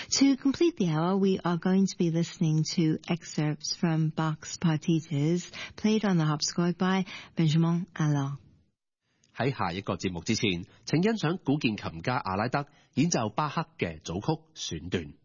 To complete the hour, we are going to be listening to excerpts from Bach's Partitas, played on the harpsichord by Benjamin Allard. 喺下一個節目之前，請欣賞古鍵琴家阿拉德演奏巴克嘅組曲選段。